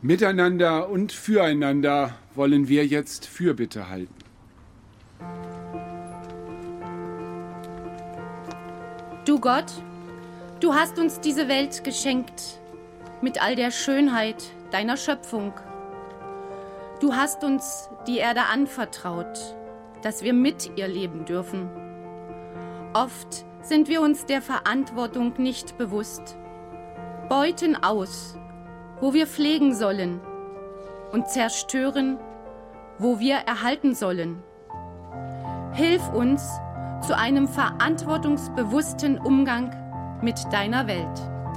Miteinander und füreinander wollen wir jetzt Fürbitte halten. Du Gott, du hast uns diese Welt geschenkt, mit all der Schönheit deiner Schöpfung. Du hast uns die Erde anvertraut, dass wir mit ihr leben dürfen. Oft sind wir uns der Verantwortung nicht bewusst, beuten aus, wo wir pflegen sollen, und zerstören, wo wir erhalten sollen. Hilf uns zu einem verantwortungsbewussten Umgang mit deiner Welt.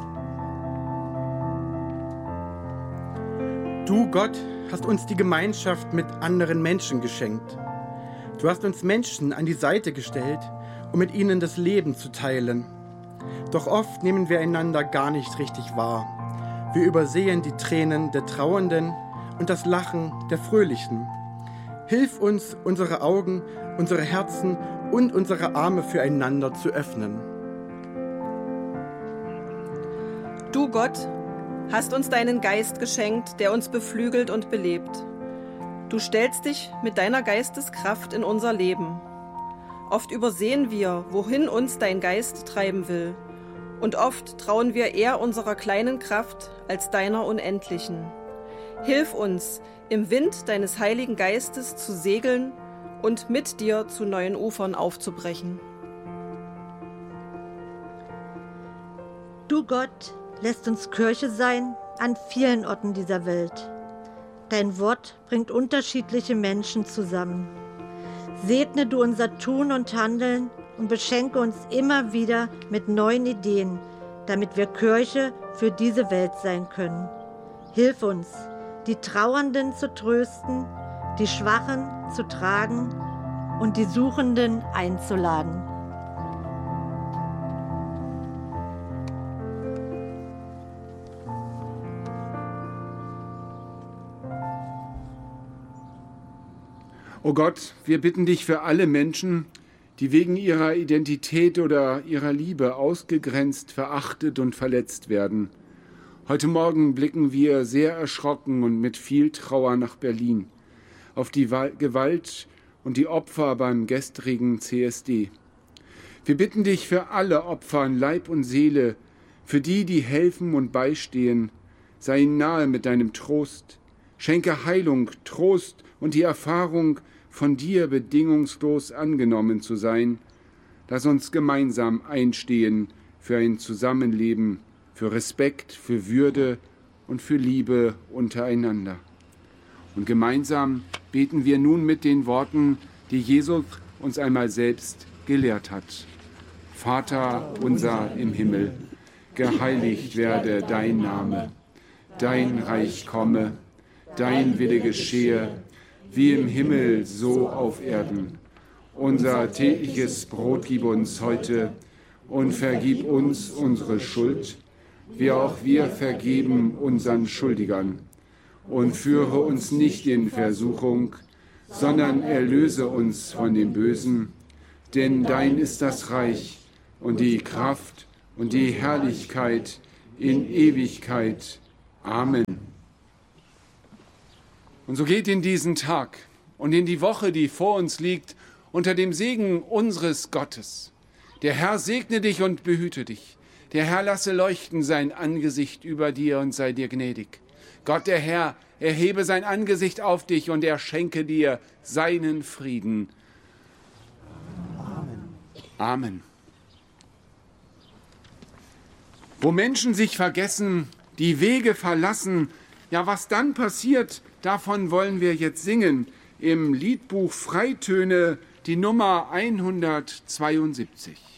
Du, Gott, hast uns die Gemeinschaft mit anderen Menschen geschenkt. Du hast uns Menschen an die Seite gestellt, um mit ihnen das Leben zu teilen. Doch oft nehmen wir einander gar nicht richtig wahr. Wir übersehen die Tränen der Trauernden und das Lachen der Fröhlichen. Hilf uns, unsere Augen, unsere Herzen und unsere Arme füreinander zu öffnen. Du, Gott, hast uns deinen Geist geschenkt, der uns beflügelt und belebt. Du stellst dich mit deiner Geisteskraft in unser Leben. Oft übersehen wir, wohin uns dein Geist treiben will. Und oft trauen wir eher unserer kleinen Kraft als deiner unendlichen. Hilf uns, im Wind deines Heiligen Geistes zu segeln und mit dir zu neuen Ufern aufzubrechen. Du Gott lässt uns Kirche sein an vielen Orten dieser Welt. Dein Wort bringt unterschiedliche Menschen zusammen. Segne du unser Tun und Handeln und beschenke uns immer wieder mit neuen Ideen, damit wir Kirche für diese Welt sein können. Hilf uns, die Trauernden zu trösten, die Schwachen zu tragen und die Suchenden einzuladen. O Gott, wir bitten dich für alle Menschen, die wegen ihrer Identität oder ihrer Liebe ausgegrenzt, verachtet und verletzt werden. Heute Morgen blicken wir sehr erschrocken und mit viel Trauer nach Berlin, auf die Gewalt und die Opfer beim gestrigen CSD. Wir bitten dich für alle Opfer an Leib und Seele, für die, die helfen und beistehen. Sei ihnen nahe mit deinem Trost. Schenke Heilung, Trost und die Erfahrung, von dir bedingungslos angenommen zu sein. Lass uns gemeinsam einstehen für ein Zusammenleben, für Respekt, für Würde und für Liebe untereinander. Und gemeinsam beten wir nun mit den Worten, die Jesus uns einmal selbst gelehrt hat. Vater unser im Himmel, geheiligt werde dein Name, dein Reich komme, dein Wille geschehe, wie im Himmel, so auf Erden. Unser tägliches Brot gib uns heute und vergib uns unsere Schuld, wie auch wir vergeben unseren Schuldigern. Und führe uns nicht in Versuchung, sondern erlöse uns von dem Bösen. Denn dein ist das Reich und die Kraft und die Herrlichkeit in Ewigkeit. Amen. Und so geht in diesen Tag und in die Woche, die vor uns liegt, unter dem Segen unseres Gottes. Der Herr segne dich und behüte dich. Der Herr lasse leuchten sein Angesicht über dir und sei dir gnädig. Gott, der Herr, erhebe sein Angesicht auf dich und er schenke dir seinen Frieden. Amen. Amen. Wo Menschen sich vergessen, die Wege verlassen, ja, was dann passiert, davon wollen wir jetzt singen im Liedbuch Freitöne, die Nummer 172.